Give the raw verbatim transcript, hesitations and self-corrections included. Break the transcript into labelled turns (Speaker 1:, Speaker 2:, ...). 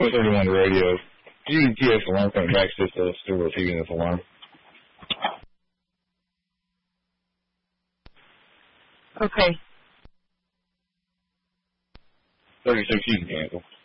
Speaker 1: What's everyone on the radio? G T S alarm coming back, just uh, still receiving this alarm.
Speaker 2: Okay.
Speaker 1: thirty-six, you can cancel.